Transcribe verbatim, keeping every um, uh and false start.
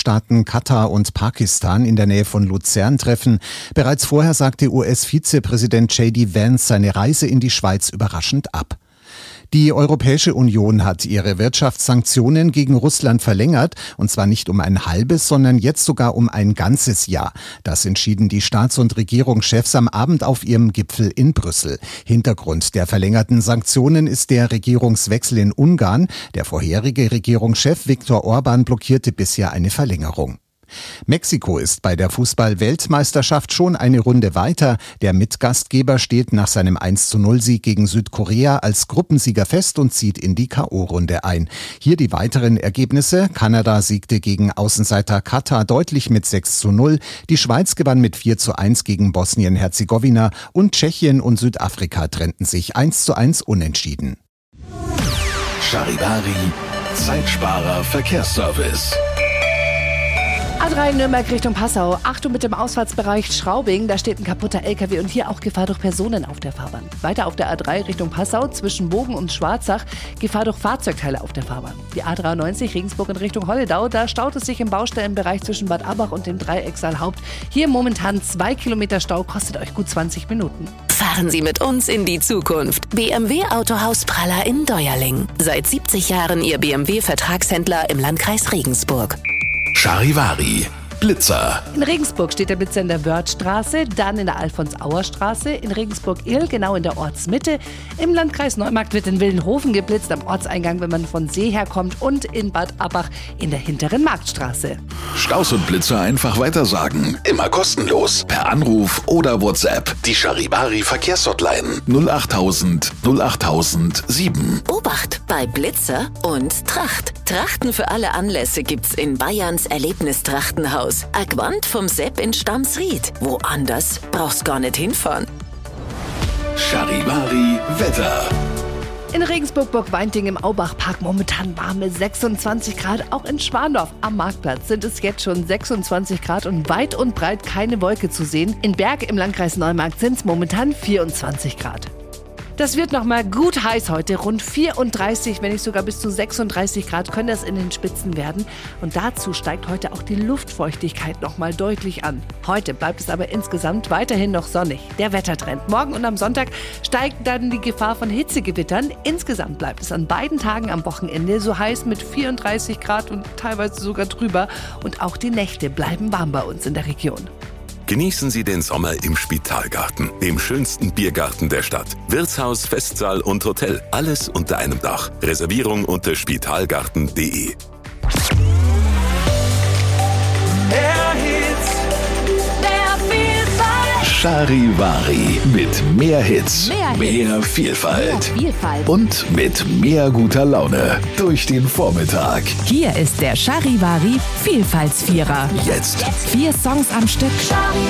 Golfstaaten Katar und Pakistan in der Nähe von Luzern treffen. Bereits vorher sagte U S-Vizepräsident J D Vance seine Reise in die Schweiz überraschend ab. Die Europäische Union hat ihre Wirtschaftssanktionen gegen Russland verlängert, und zwar nicht um ein halbes, sondern jetzt sogar um ein ganzes Jahr. Das entschieden die Staats- und Regierungschefs am Abend auf ihrem Gipfel in Brüssel. Hintergrund der verlängerten Sanktionen ist der Regierungswechsel in Ungarn. Der vorherige Regierungschef Viktor Orban blockierte bisher eine Verlängerung. Mexiko ist bei der Fußball-Weltmeisterschaft schon eine Runde weiter. Der Mitgastgeber steht nach seinem eins zu null Sieg gegen Südkorea als Gruppensieger fest und zieht in die K O-Runde ein. Hier die weiteren Ergebnisse. Kanada siegte gegen Außenseiter Katar deutlich mit sechs zu null. Die Schweiz gewann mit vier zu eins gegen Bosnien-Herzegowina und Tschechien und Südafrika trennten sich eins zu eins unentschieden. Charivari, Zeitsparer Verkehrsservice. A drei Nürnberg Richtung Passau. Achtung mit dem Ausfahrtsbereich Schraubing. Da steht ein kaputter L K W und hier auch Gefahr durch Personen auf der Fahrbahn. Weiter auf der A drei Richtung Passau zwischen Bogen und Schwarzach. Gefahr durch Fahrzeugteile auf der Fahrbahn. Die A dreiundneunzig Regensburg in Richtung Holledau. Da staut es sich im Baustellenbereich zwischen Bad Abbach und dem Dreiecksaal Haupt. Hier momentan zwei Kilometer Stau. Kostet euch gut zwanzig Minuten. Fahren Sie mit uns in die Zukunft. B M W Autohaus Praller in Deuerling. Seit siebzig Jahren Ihr B M W-Vertragshändler im Landkreis Regensburg. Charivari, Blitzer. In Regensburg steht der Blitzer in der Wörthstraße, dann in der Alfons-Auer-Straße, in Regensburg-Ill, genau in der Ortsmitte. Im Landkreis Neumarkt wird in Wildenhofen geblitzt, am Ortseingang, wenn man von See herkommt, und in Bad Abbach in der hinteren Marktstraße. Staus und Blitzer einfach weitersagen. Immer kostenlos. Per Anruf oder WhatsApp. Die Charivari Verkehrshotline null achttausend null achttausend sieben. Obacht bei Blitzer und Tracht. Trachten für alle Anlässe gibt's in Bayerns Erlebnistrachtenhaus. Agwand vom Sepp in Stamsried. Woanders brauchst gar nicht hinfahren. Charivari Wetter. In Regensburg-Burg-Weinting im Aubachpark momentan warme sechsundzwanzig Grad. Auch in Schwandorf am Marktplatz sind es jetzt schon sechsundzwanzig Grad und weit und breit keine Wolke zu sehen. In Berg im Landkreis Neumarkt sind es momentan vierundzwanzig Grad. Das wird nochmal gut heiß heute, rund vierunddreißig, wenn nicht sogar bis zu sechsunddreißig Grad können das in den Spitzen werden. Und dazu steigt heute auch die Luftfeuchtigkeit nochmal deutlich an. Heute bleibt es aber insgesamt weiterhin noch sonnig. Der Wettertrend. Morgen und am Sonntag steigt dann die Gefahr von Hitzegewittern. Insgesamt bleibt es an beiden Tagen am Wochenende so heiß mit vierunddreißig Grad und teilweise sogar drüber. Und auch die Nächte bleiben warm bei uns in der Region. Genießen Sie den Sommer im Spitalgarten, dem schönsten Biergarten der Stadt. Wirtshaus, Festsaal und Hotel, alles unter einem Dach. Reservierung unter spitalgarten punkt de. Mehr Hits, mehr Vielfalt. Charivari mit mehr Hits, Mehr mehr, Hits. Vielfalt. Mehr Vielfalt. Und mit mehr guter Laune durch den Vormittag. Hier ist der Charivari Vielfaltsvierer. Jetzt. Vier Songs am Stück. Charivari.